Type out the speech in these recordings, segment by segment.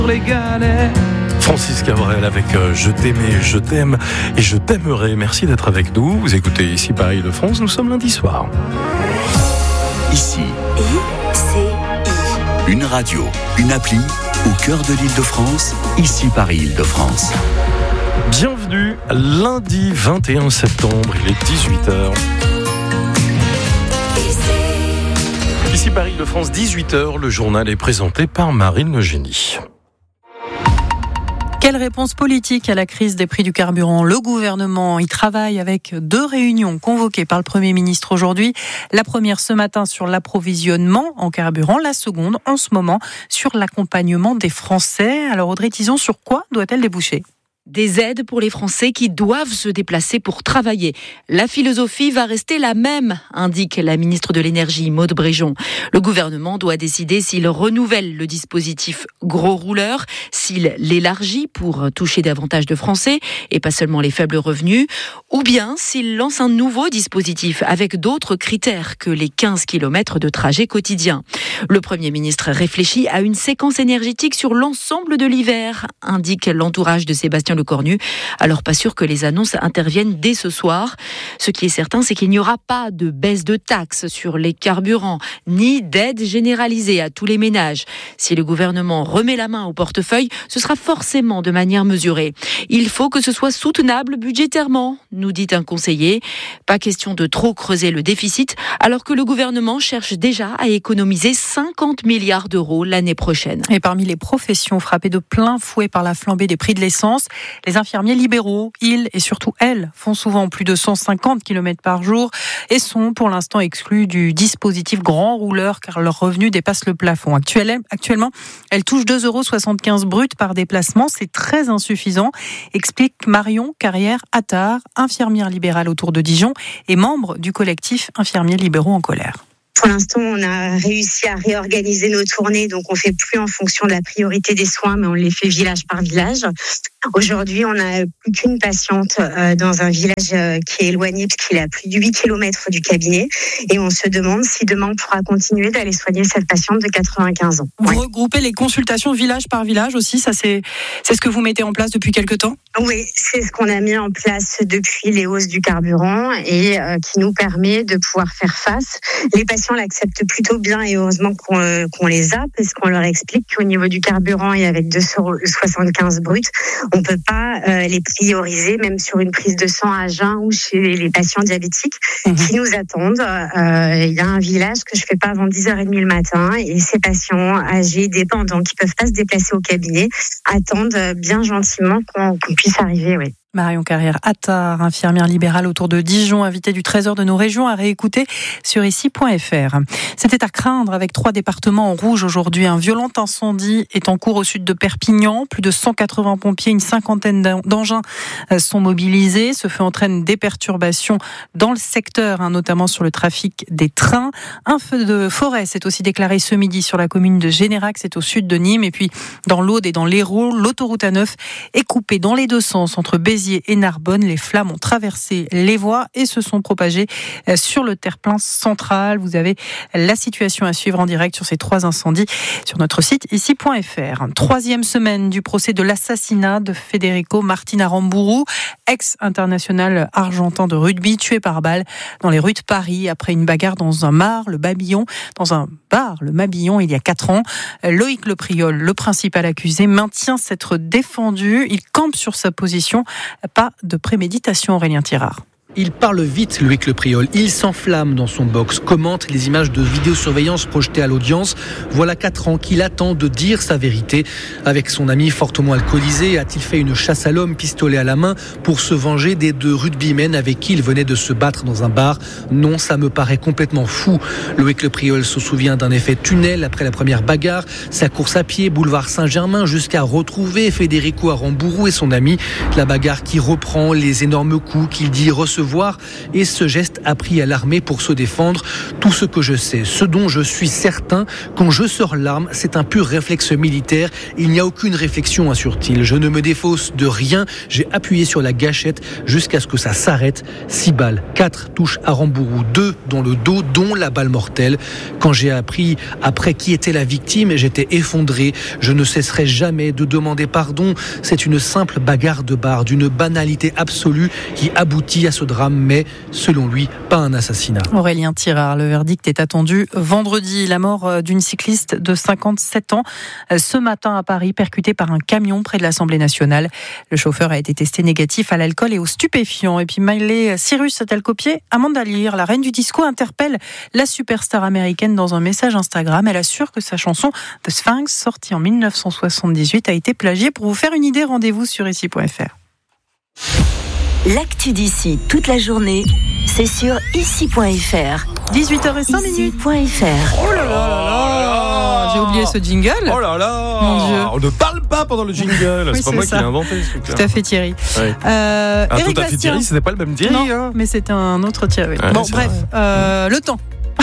les galets. Francis Cabrel avec Je t'aimais, je t'aime et je t'aimerai. Merci d'être avec nous. Vous écoutez Ici Paris Île-de-France. Nous sommes lundi soir. Ici, une radio, une appli au cœur de l'Île-de-France. Ici Paris Île-de-France. Bienvenue lundi 21 septembre, il est 18h. Ici Paris Île-de-France, 18h, le journal est présenté par Marine Le Génie. Quelle réponse politique à la crise des prix du carburant ? Le gouvernement y travaille avec 2 réunions convoquées par le Premier ministre aujourd'hui. La première ce matin sur l'approvisionnement en carburant, la seconde en ce moment sur l'accompagnement des Français. Alors Audrey Tison, sur quoi doit-elle déboucher ? Des aides pour les Français qui doivent se déplacer pour travailler. La philosophie va rester la même, indique la ministre de l'Énergie, Maud Bréjon. Le gouvernement doit décider s'il renouvelle le dispositif gros rouleur, s'il l'élargit pour toucher davantage de Français et pas seulement les faibles revenus, ou bien s'il lance un nouveau dispositif avec d'autres critères que les 15 km de trajet quotidien. Le Premier ministre réfléchit à une séquence énergétique sur l'ensemble de l'hiver, indique l'entourage de Sébastien Lecornu. Alors pas sûr que les annonces interviennent dès ce soir. Ce qui est certain, c'est qu'il n'y aura pas de baisse de taxes sur les carburants, ni d'aide généralisée à tous les ménages. Si le gouvernement remet la main au portefeuille, ce sera forcément de manière mesurée. Il faut que ce soit soutenable budgétairement, nous dit un conseiller. Pas question de trop creuser le déficit, alors que le gouvernement cherche déjà à économiser 50 milliards d'euros l'année prochaine. Et parmi les professions frappées de plein fouet par la flambée des prix de l'essence, les infirmiers libéraux, ils et surtout elles, font souvent plus de 150 km par jour et sont pour l'instant exclus du dispositif grand rouleur car leurs revenus dépassent le plafond. Actuellement, elles touchent 2,75 € bruts par déplacement. C'est très insuffisant, explique Marion Carrière-Attard, infirmière libérale autour de Dijon et membre du collectif Infirmiers libéraux en colère. Pour l'instant, on a réussi à réorganiser nos tournées, donc on fait plus en fonction de la priorité des soins, mais on les fait village par village. Aujourd'hui, on n'a plus qu'une patiente dans un village qui est éloigné, parce qu'il est à plus de 8 km du cabinet, et on se demande si demain on pourra continuer d'aller soigner cette patiente de 95 ans. Vous regroupez les consultations village par village aussi, ça c'est ce que vous mettez en place depuis quelque temps ? Oui, c'est ce qu'on a mis en place depuis les hausses du carburant et qui nous permet de pouvoir faire face. Les patients l'acceptent plutôt bien et heureusement qu'on les a, parce qu'on leur explique qu'au niveau du carburant et avec 2,75 € bruts, on ne peut pas les prioriser, même sur une prise de sang à jeun ou chez les patients diabétiques qui nous attendent. Il y a un village que je ne fais pas avant 10h30 le matin et ces patients âgés, dépendants, qui ne peuvent pas se déplacer au cabinet, attendent bien gentiment qu'on puisse arriver, oui. Marion Carrière-Attard, infirmière libérale autour de Dijon, invitée du Trésor de nos régions, à réécouter sur ici.fr. C'était à craindre avec 3 départements en rouge aujourd'hui. Un violent incendie est en cours au sud de Perpignan. Plus de 180 pompiers, une cinquantaine d'engins sont mobilisés. Ce feu entraîne des perturbations dans le secteur, notamment sur le trafic des trains. Un feu de forêt s'est aussi déclaré ce midi sur la commune de Générac, c'est au sud de Nîmes. Et puis dans l'Aude et dans l'Hérault, l'autoroute A9 est coupée dans les 2 sens entre Béziers et Narbonne. Les flammes ont traversé les voies et se sont propagées sur le terre-plein central. Vous avez la situation à suivre en direct sur ces 3 incendies sur notre site ici.fr. 3e semaine du procès de l'assassinat de Federico Martin Aramburu, ex-international argentin de rugby, tué par balle dans les rues de Paris après une bagarre dans un bar, le Mabillon, il y a 4 ans. Loïc Lepriol, le principal accusé, maintient s'être défendu. Il campe sur sa position. Pas de préméditation, Aurélien Tirard. Il parle vite, Loïc Lepriol. Il s'enflamme dans son box, commente les images de vidéosurveillance projetées à l'audience. Voilà 4 ans qu'il attend de dire sa vérité. Avec son ami fortement alcoolisé, a-t-il fait une chasse à l'homme, pistolet à la main, pour se venger des 2 rugbymen avec qui il venait de se battre dans un bar ? Non, ça me paraît complètement fou. Loïc Lepriol se souvient d'un effet tunnel après la première bagarre. Sa course à pied, boulevard Saint-Germain, jusqu'à retrouver Federico Aramburu et son ami. La bagarre qui reprend, les énormes coups qu'il dit recevoir recevoir et ce geste appris à l'armée pour se défendre. Tout ce que je sais, ce dont je suis certain, quand je sors l'arme, c'est un pur réflexe militaire. Il n'y a aucune réflexion, assure-t-il. Je ne me défausse de rien. J'ai appuyé sur la gâchette jusqu'à ce que ça s'arrête. 6 balles, 4 touches à Rambourou, 2 dans le dos, dont la balle mortelle. Quand j'ai appris après qui était la victime, j'étais effondré. Je ne cesserai jamais de demander pardon. C'est une simple bagarre de bar, d'une banalité absolue qui aboutit à ce drame, mais selon lui, pas un assassinat. Aurélien Tirard, le verdict est attendu vendredi. La mort d'une cycliste de 57 ans ce matin à Paris, percutée par un camion près de l'Assemblée nationale. Le chauffeur a été testé négatif à l'alcool et aux stupéfiants. Et puis Miley Cyrus a-t-elle copié Amanda Lear, la reine du disco, interpelle la superstar américaine dans un message Instagram. Elle assure que sa chanson The Sphinx, sortie en 1978, a été plagiée. Pour vous faire une idée, rendez-vous sur ici.fr. L'actu d'ici toute la journée, c'est sur ici.fr. 18h05. Ici.fr. Oh là là là là, j'ai oublié ce jingle. Oh là là, mon Dieu. On ne parle pas pendant le jingle. Oui, c'est pas moi qui l'ai inventé. Ce truc-là. Tout à fait Thierry. Ouais. Éric tout à fait Bastien. Thierry, c'était pas le même Thierry. Non, Hein. mais c'était un autre Thierry. Ouais, bon, c'est bref, le temps.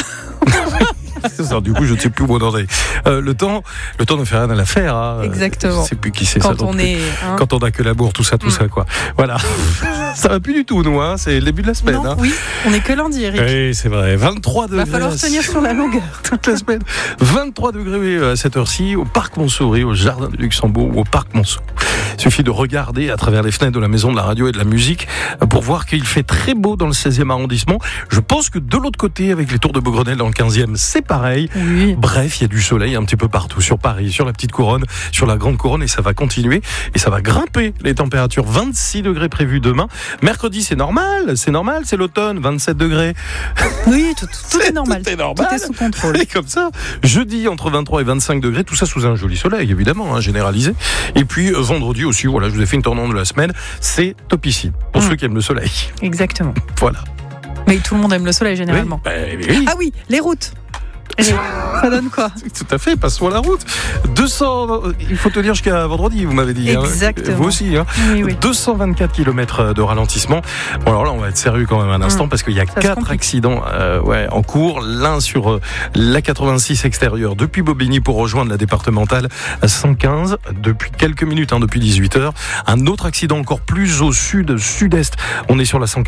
C'est ça, du coup, je ne sais plus où on en est. Le temps ne fait rien à l'affaire. Hein. Exactement. Je sais plus qui c'est Quand ça. on est, hein. Quand on a que l'amour, tout ça, quoi. Voilà. Ça va plus du tout, nous. Hein. C'est le début de la semaine. Non, hein. oui, on est que lundi, Eric. Oui, c'est vrai. 23 degrés. Va falloir tenir sur la longueur. Toute la semaine. 23 degrés à cette heure-ci, au Parc Montsouris, au Jardin du Luxembourg ou au Parc Monceau. Il suffit de regarder à travers les fenêtres de la maison de la radio et de la musique pour voir qu'il fait très beau dans le 16e arrondissement. Je pense que de l'autre côté, avec les tours de Beaugrenelle dans le 15e, c'est pareil. Oui. Bref, il y a du soleil un petit peu partout, sur Paris, sur la petite couronne, sur la grande couronne, et ça va continuer, et ça va grimper les températures. 26 degrés prévus demain. Mercredi, c'est normal, c'est l'automne, 27 degrés. Oui, tout est normal. Tout est normal. Tout est sous contrôle. Et comme ça, jeudi, entre 23 et 25 degrés, tout ça sous un joli soleil, évidemment, hein, généralisé. Et puis, vendredi aussi, voilà, je vous ai fait une tournante de la semaine, c'est topissime, pour ceux qui aiment le soleil. Exactement. Voilà. Mais tout le monde aime le soleil, généralement. Oui. Ah oui, les routes. Ça donne quoi? Tout à fait, passons à la route. 200, il faut tenir jusqu'à vendredi, vous m'avez dit. Exactement. Hein. Vous aussi. Hein. Oui. 224 km de ralentissement. Bon, alors là, on va être sérieux quand même un instant parce qu'il y a 4 accidents en cours. L'un sur la 86 extérieure depuis Bobigny pour rejoindre la départementale 115 depuis quelques minutes, depuis 18h. Un autre accident encore plus au sud-sud-est. On est sur la 115.